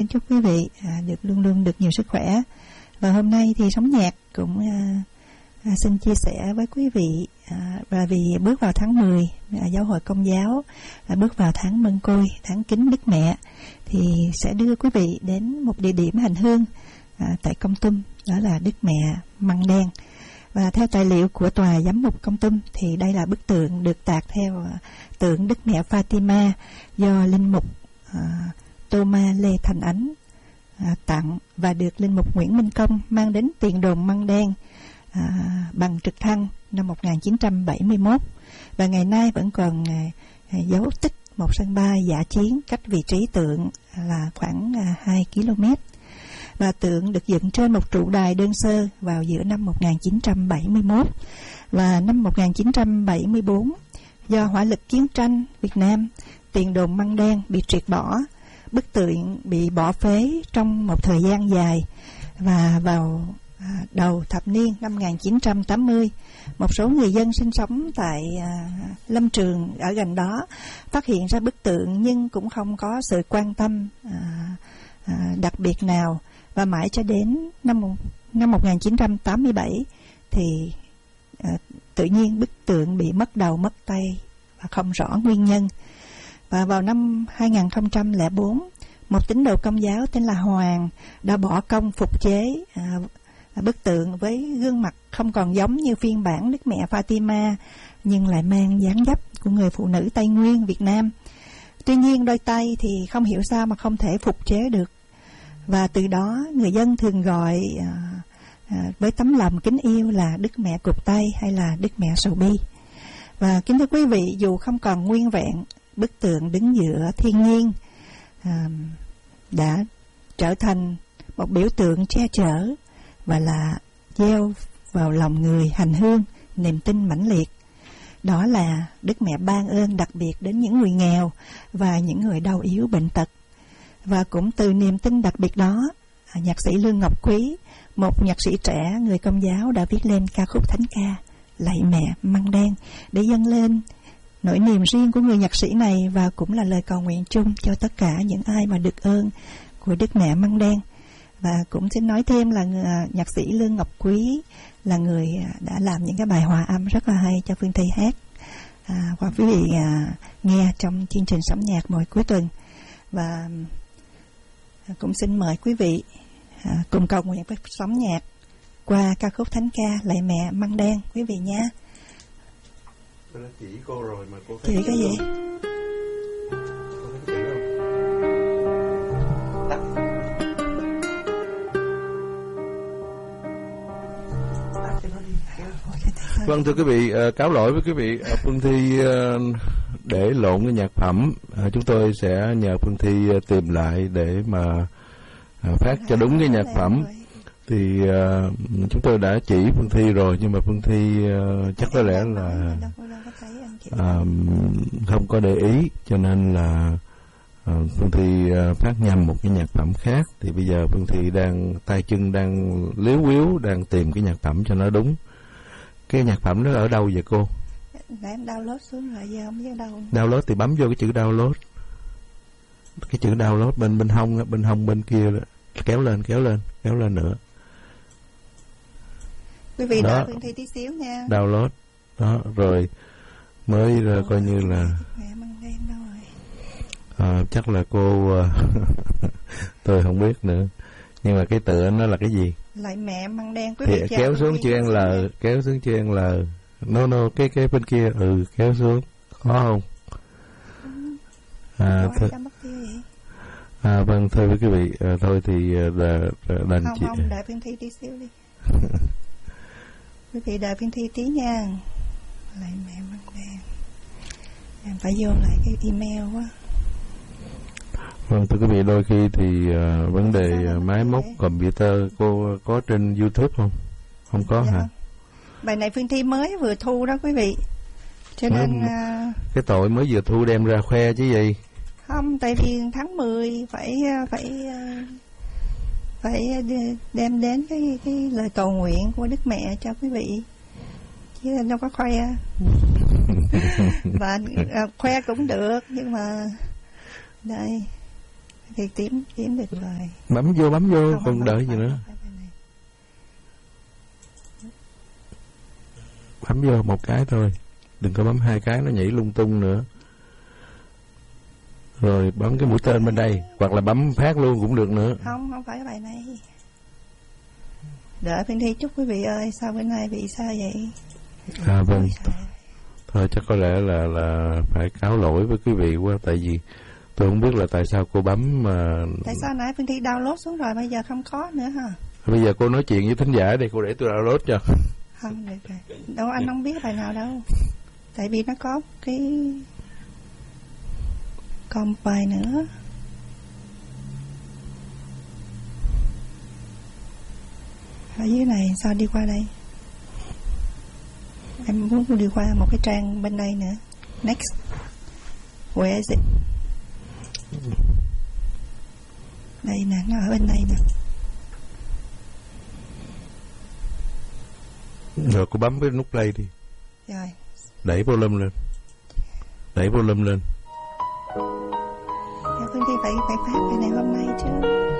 chúc quý vị được luôn luôn được nhiều sức khỏe. Và hôm nay thì Sống Nhạc cũng xin chia sẻ với quý vị, và vì bước vào tháng 10, Giáo hội Công giáo bước vào tháng Mân Côi, tháng kính Đức Mẹ, thì sẽ đưa quý vị đến một địa điểm hành hương tại Kon Tum, đó là Đức Mẹ Măng Đen. Và theo tài liệu của Tòa Giám mục Kon Tum thì đây là bức tượng được tạc theo tượng Đức Mẹ Fatima do Linh mục Thomas Lê Thành Ánh tặng, và được Linh mục Nguyễn Minh Công mang đến tiền đồn Măng Đen bằng trực thăng năm 1971, và ngày nay vẫn còn dấu tích một sân bay dã chiến cách vị trí tượng là khoảng 2 km. Và tượng được dựng trên một trụ đài đơn sơ vào giữa năm 1971. Và năm 1974, do hỏa lực chiến tranh Việt Nam, tiền đồn Măng Đen bị triệt bỏ, bức tượng bị bỏ phế trong một thời gian dài. Và vào đầu thập niên năm 1980, một số người dân sinh sống tại lâm trường ở gần đó phát hiện ra bức tượng, nhưng cũng không có sự quan tâm đặc biệt nào. Và mãi cho đến năm 1987 thì tự nhiên bức tượng bị mất đầu mất tay và không rõ nguyên nhân. Và vào năm 2004, một tín đồ Công giáo tên là Hoàng đã bỏ công phục chế bức tượng với gương mặt không còn giống như phiên bản Đức Mẹ Fatima, nhưng lại mang dáng dấp của người phụ nữ Tây Nguyên Việt Nam. Tuy nhiên đôi tay thì không hiểu sao mà không thể phục chế được. Và từ đó người dân thường gọi với tấm lòng kính yêu là Đức Mẹ cụt tay hay là Đức Mẹ sầu bi. Và kính thưa quý vị, dù không còn nguyên vẹn, bức tượng đứng giữa thiên nhiên đã trở thành một biểu tượng che chở và là gieo vào lòng người hành hương niềm tin mãnh liệt. Đó là Đức Mẹ ban ơn đặc biệt đến những người nghèo và những người đau yếu bệnh tật. Và cũng từ niềm tin đặc biệt đó, nhạc sĩ Lương Ngọc Quý, một nhạc sĩ trẻ người Công giáo, đã viết lên ca khúc thánh ca Lạy Mẹ Măng Đen để dâng lên nỗi niềm riêng của người nhạc sĩ này, và cũng là lời cầu nguyện chung cho tất cả những ai mà được ơn của Đức Mẹ Măng Đen. Và cũng xin nói thêm là nhạc sĩ Lương Ngọc Quý là người đã làm những cái bài hòa âm rất là hay cho Phương Thi hát, và quý vị nghe trong chương trình Sống Nhạc mỗi cuối tuần. Và cũng xin mời quý vị cùng cầu nguyện với Sống Nhạc qua ca khúc thánh ca Lạy Mẹ Măng Đen quý vị nhé. Tôi đã chỉ cô rồi mà cô chỉ cái gì? Vâng, thưa quý vị, cáo lỗi với quý vị, Phương Thi để lộn cái nhạc phẩm. Chúng tôi sẽ nhờ Phương Thi tìm lại để mà phát cho đúng cái nhạc phẩm. Thì chúng tôi đã chỉ Phương Thi rồi, nhưng mà Phương Thi chắc có lẽ là không có để ý, cho nên là Phương Thi phát nhầm một cái nhạc phẩm khác. Thì bây giờ Phương Thi đang tay chân đang líu quíu đang tìm cái nhạc phẩm cho nó đúng. Cái nhạc phẩm nó ở đâu vậy cô? Để em download xuống rồi, giờ không biết đâu. Download thì bấm vô cái chữ download. Cái chữ download bên hông bên kia đó. Kéo lên nữa. Quý vị đợi Phương Thi tí xíu nha. Download. Đó, rồi mới coi như là Mẹ Măng Đen đâu rồi? Chắc là cô tôi không biết nữa. Nhưng mà cái tựa nó là cái gì? Lạy Mẹ Măng Đen quý thì vị. Kéo xuống chữ L, kéo xuống chữ L. No, cái bên kia kéo xuống. Khó không? Vâng, thôi với quý vị, thôi thì đành chị. Không, đợi Phương Thi tí xíu đi. Quý vị đợi Phương Thi tí nha. Lạy Mẹ Măng Đen. Em phải vô lại cái email quá. Vâng, thưa quý vị, đôi khi thì vấn đề máy móc computer cô có trên YouTube không? Không có hả? Bài này Phương Thi mới vừa thu đó quý vị. Cho nên cái tội mới vừa thu đem ra khoe chứ gì? Không, tại vì tháng 10 phải đem đến cái lời cầu nguyện của Đức Mẹ cho quý vị, chứ đâu có khoe. Và khoe cũng được, nhưng mà đây thì kiếm được rồi. Bấm vô Không, còn đợi gì nữa. Bấm vô một cái thôi, đừng có bấm hai cái nó nhảy lung tung nữa. Rồi bấm cái mũi tên bên đây, hoặc là bấm phát luôn cũng được nữa. Không phải cái bài này. Đợi Phương Thi chút quý vị ơi, sao bữa nay bị sao vậy? Vâng. Thôi chắc có lẽ là phải cáo lỗi với quý vị quá, tại vì tôi không biết là tại sao cô bấm mà. Tại sao nãy Phương Thi download xuống rồi bây giờ không có nữa hả? Bây giờ cô nói chuyện với thính giả đi, cô để tôi download cho. Không được rồi. Đâu anh không biết bài nào đâu. Tại vì nó có cái còn bài nữa. Ở dưới này sao đi qua đây? Em muốn đi qua một cái trang bên đây nữa. Next. Where is it? Đây nè, nó ở bên đây nè. Rồi cô bấm cái nút play đi. Rồi. Đẩy volume lên. Đẩy volume lên. Phương Thi phải phát cái này hôm nay chứ.